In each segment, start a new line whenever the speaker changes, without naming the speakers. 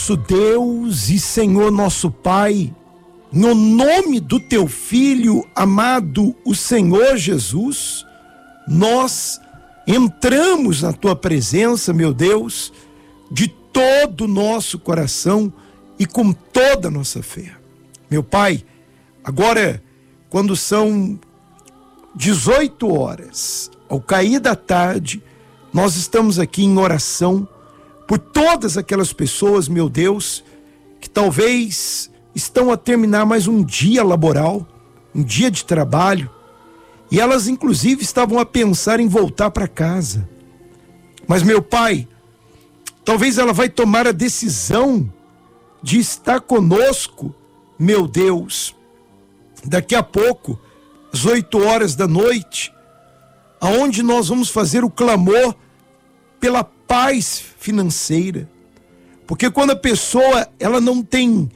nosso Deus e Senhor nosso Pai, no nome do teu Filho amado, o Senhor Jesus, nós entramos na tua presença, meu Deus, de todo o nosso coração e com toda a nossa fé. Meu Pai, agora, quando são 18 horas, ao cair da tarde, nós estamos aqui em oração por todas aquelas pessoas, meu Deus, que talvez estão a terminar mais um dia laboral, um dia de trabalho, e elas inclusive estavam a pensar em voltar para casa. Mas, meu Pai, talvez ela vai tomar a decisão de estar conosco, meu Deus, daqui a pouco, às 8 horas da noite, aonde nós vamos fazer o clamor pela paz financeira. Porque quando a pessoa ela não tem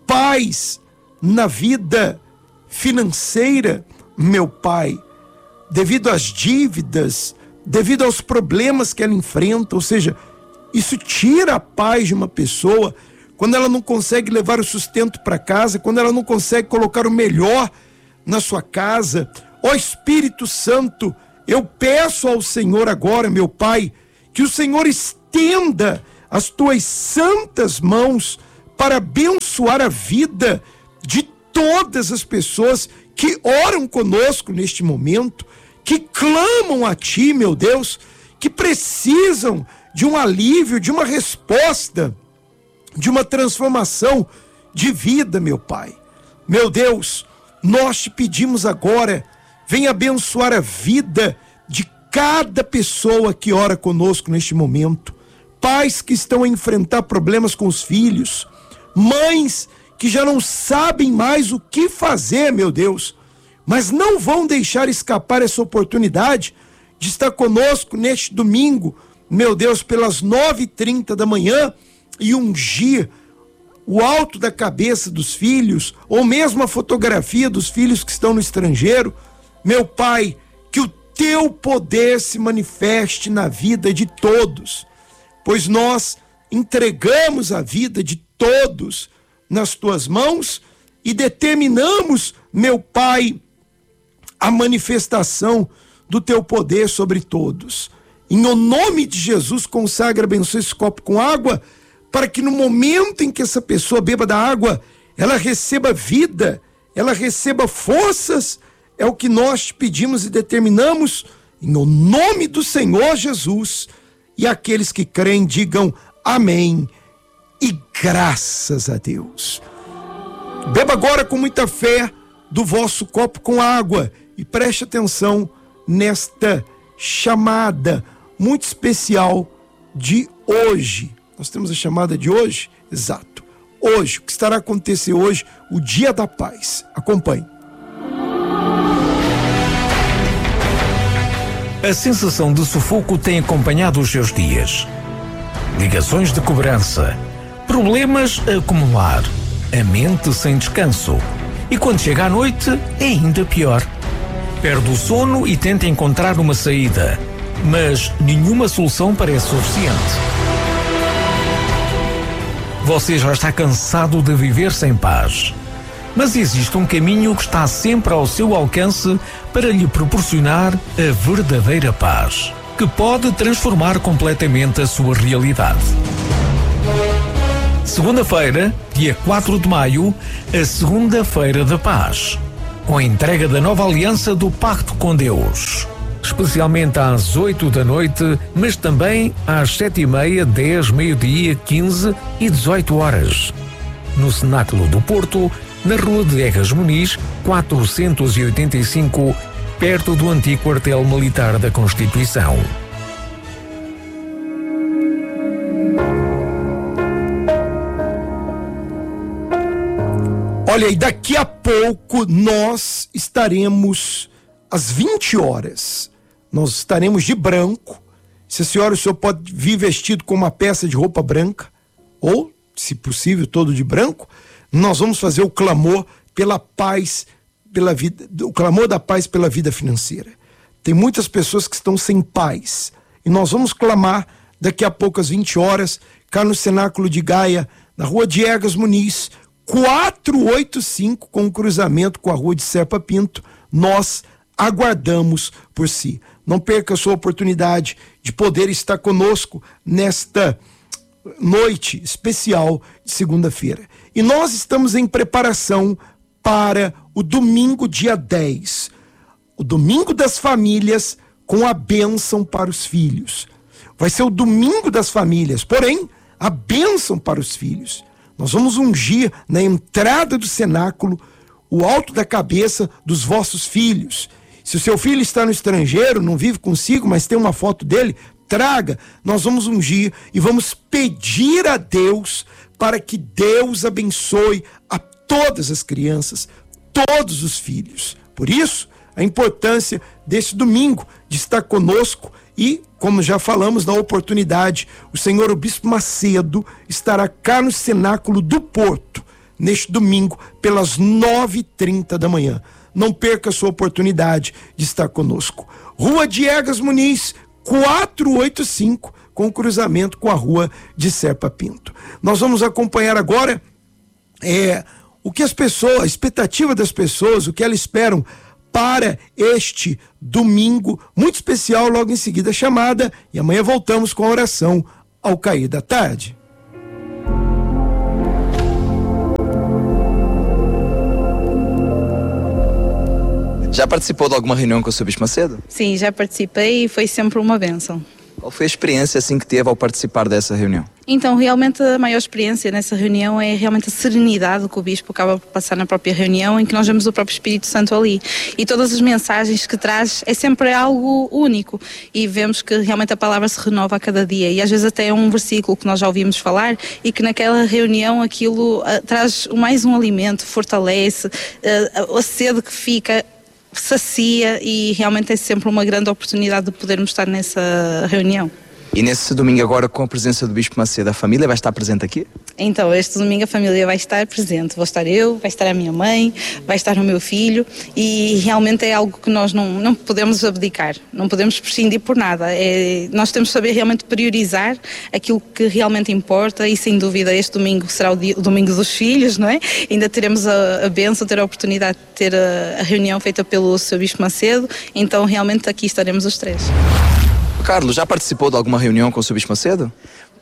paz na vida financeira, meu Pai, devido às dívidas, devido aos problemas que ela enfrenta, ou seja, isso tira a paz de uma pessoa, quando ela não consegue levar o sustento para casa, quando ela não consegue colocar o melhor na sua casa. Ó Espírito Santo, eu peço ao Senhor agora, meu Pai, que o Senhor estenda as tuas santas mãos para abençoar a vida de todas as pessoas que oram conosco neste momento, que clamam a Ti, meu Deus, que precisam de um alívio, de uma resposta, de uma transformação de vida, meu Pai. Meu Deus, nós te pedimos agora, venha abençoar a vida de cada pessoa que ora conosco neste momento. Pais que estão a enfrentar problemas com os filhos, mães que já não sabem mais o que fazer, meu Deus, mas não vão deixar escapar essa oportunidade de estar conosco neste domingo, meu Deus, pelas 9h30 da manhã, e ungir o alto da cabeça dos filhos, ou mesmo a fotografia dos filhos que estão no estrangeiro. Meu Pai, que o teu poder se manifeste na vida de todos, pois nós entregamos a vida de todos nas tuas mãos e determinamos, meu Pai, a manifestação do teu poder sobre todos. Em o nome de Jesus, consagra, abençoa esse copo com água, para que no momento em que essa pessoa beba da água, ela receba vida, ela receba forças. É o que nós te pedimos e determinamos, em o nome do Senhor Jesus. E aqueles que creem, digam amém e graças a Deus. Beba agora com muita fé do vosso copo com água e preste atenção nesta chamada muito especial de hoje. Nós temos a chamada de hoje? Exato. Hoje, o que estará acontecendo hoje, o Dia da Paz. Acompanhe.
A sensação de sufoco tem acompanhado os seus dias. Ligações de cobrança, problemas a acumular, a mente sem descanso. E quando chega à noite, é ainda pior. Perde o sono e tenta encontrar uma saída, mas nenhuma solução parece suficiente. Você já está cansado de viver sem paz. Mas existe um caminho que está sempre ao seu alcance para lhe proporcionar a verdadeira paz, que pode transformar completamente a sua realidade. Segunda-feira, dia 4 de maio, a Segunda-feira da Paz, com a entrega da nova aliança do Pacto com Deus. Especialmente às 8 da noite, mas também às 7h30, 10, meio-dia, 15 e 18 horas. No Cenáculo do Porto, na Rua de Egas Muniz, 485, perto do antigo quartel militar da Constituição.
Olha, e daqui a pouco nós estaremos às 20 horas. Nós estaremos de branco. Se a senhora, o senhor pode vir vestido com uma peça de roupa branca, ou, se possível, todo de branco. Nós vamos fazer o clamor pela paz, pela vida, o clamor da paz pela vida financeira. Tem muitas pessoas que estão sem paz. E nós vamos clamar daqui a pouco às 20 horas, cá no Cenáculo de Gaia, na Rua Diegas Muniz, 485, com o cruzamento com a Rua de Serpa Pinto. Nós aguardamos por si. Não perca a sua oportunidade de poder estar conosco nesta noite especial de segunda-feira. E nós estamos em preparação para o domingo, dia 10. O domingo das famílias, com a bênção para os filhos. Vai ser o domingo das famílias, porém, a bênção para os filhos. Nós vamos ungir na entrada do cenáculo o alto da cabeça dos vossos filhos. Se o seu filho está no estrangeiro, não vive consigo, mas tem uma foto dele, traga. Nós vamos ungir e vamos pedir a Deus para que Deus abençoe a todas as crianças, todos os filhos. Por isso, a importância desse domingo de estar conosco e, como já falamos na oportunidade, o senhor Bispo Macedo estará cá no Cenáculo do Porto, neste domingo, pelas 9h30 da manhã. Não perca a sua oportunidade de estar conosco. Rua Diegas Muniz, 485, com o cruzamento com a Rua de Serpa Pinto. Nós vamos acompanhar agora o que as pessoas, a expectativa das pessoas, o que elas esperam para este domingo muito especial, logo em seguida a chamada, e amanhã voltamos com a oração ao cair da tarde.
Já participou de alguma reunião com o Sr. Bispo Macedo?
Sim, já participei e foi sempre uma bênção.
Qual foi a experiência assim que teve ao participar dessa reunião?
Então, realmente a maior experiência nessa reunião é realmente a serenidade que o Bispo acaba por passar na própria reunião, em que nós vemos o próprio Espírito Santo ali. E todas as mensagens que traz é sempre algo único. E vemos que realmente a palavra se renova a cada dia. E às vezes até é um versículo que nós já ouvimos falar e que naquela reunião aquilo traz mais um alimento, fortalece, a sede que fica sacia, e realmente é sempre uma grande oportunidade de podermos estar nessa reunião.
E nesse domingo agora, com a presença do Bispo Macedo, a família vai estar presente aqui?
Então, este domingo a família vai estar presente. Vou estar eu, vai estar a minha mãe, vai estar o meu filho, e realmente é algo que nós não podemos abdicar, não podemos prescindir por nada. Nós temos que saber realmente priorizar aquilo que realmente importa, e sem dúvida este domingo será o domingo dos filhos, não é? Ainda teremos a bênção, ter a oportunidade de ter a reunião feita pelo Sr. Bispo Macedo, então realmente aqui estaremos os três.
Carlos, já participou de alguma reunião com o Sr. Bispo Macedo?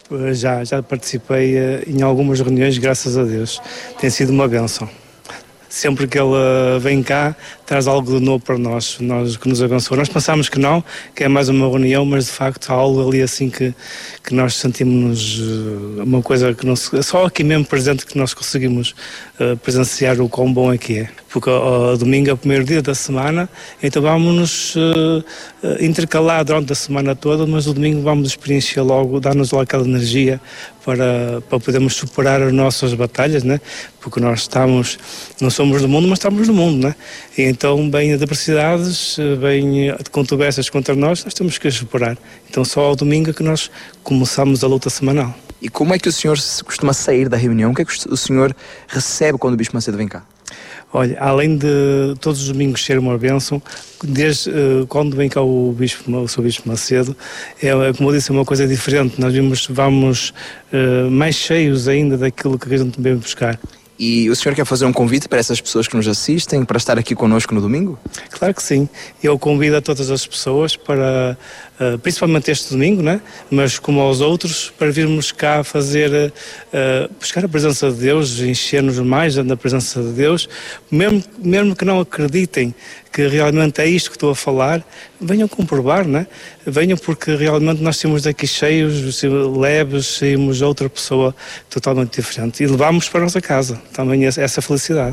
Já participei em algumas reuniões, graças a Deus. Tem sido uma bênção. Sempre que ele vem cá, traz algo de novo para nós que nos abençoa. Nós pensamos que não, que é mais uma reunião, mas de facto há algo ali assim que nós sentimos uma coisa que só aqui mesmo presente que nós conseguimos presenciar o quão bom é que é. Porque o domingo é o primeiro dia da semana, então vamos-nos intercalar durante a semana toda, mas o domingo vamos preencher logo, dar-nos logo aquela energia para podermos superar as nossas batalhas, né? Porque nós não somos do mundo, mas estamos no mundo, né? E então, bem adversidades, bem controvérsias contra nós temos que as superar. Então só ao domingo é que nós começamos a luta semanal.
E como é que o senhor costuma sair da reunião? O que é que o senhor recebe quando o Bispo Macedo vem cá?
Olha, além de todos os domingos ser uma bênção, desde quando vem cá o Sr. Bispo Macedo, como eu disse, é uma coisa diferente. Nós vamos mais cheios ainda daquilo que a gente vem buscar.
E o senhor quer fazer um convite para essas pessoas que nos assistem, para estar aqui connosco no domingo?
Claro que sim. Eu convido a todas as pessoas para, principalmente este domingo, né? Mas como aos outros, para virmos cá fazer, buscar a presença de Deus, encher-nos mais da presença de Deus, mesmo que não acreditem que realmente é isto que estou a falar, venham comprovar, né? Venham, porque realmente nós saímos daqui cheios, leves, saímos outra pessoa totalmente diferente e levamos para a nossa casa também essa felicidade.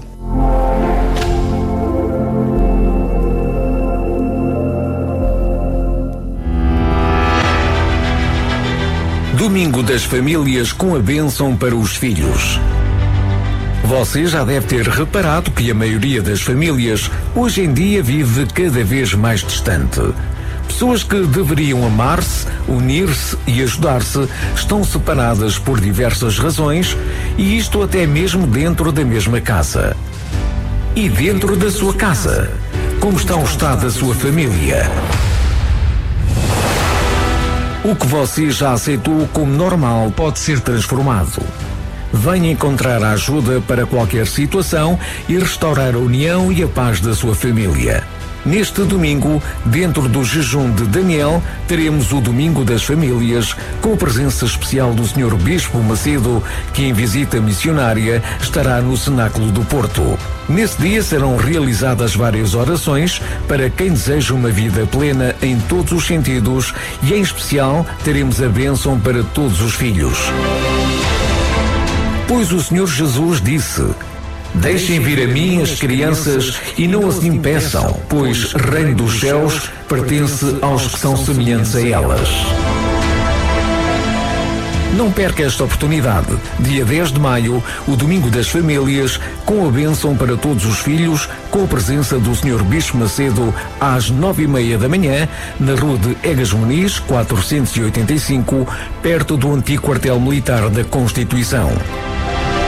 Domingo das Famílias com a bênção para os filhos. Você já deve ter reparado que a maioria das famílias hoje em dia vive cada vez mais distante. Pessoas que deveriam amar-se, unir-se e ajudar-se estão separadas por diversas razões, e isto até mesmo dentro da mesma casa. E dentro da sua casa, como está o estado da sua família? O que você já aceitou como normal pode ser transformado. venha encontrar a ajuda para qualquer situação e restaurar a união e a paz da sua família. Neste domingo, dentro do jejum de Daniel, teremos o Domingo das Famílias, com a presença especial do Sr. Bispo Macedo, que em visita missionária estará no Cenáculo do Porto. Nesse dia serão realizadas várias orações para quem deseja uma vida plena em todos os sentidos e, em especial, teremos a bênção para todos os filhos. Pois o Senhor Jesus disse: deixem vir a mim as crianças e não as impeçam, pois o reino dos céus pertence aos que são semelhantes a elas. Não perca esta oportunidade. Dia 10 de maio, o Domingo das Famílias, com a bênção para todos os filhos, com a presença do Sr. Bispo Macedo, às 9h30 da manhã, na rua de Egas Muniz, 485, perto do antigo quartel militar da Constituição.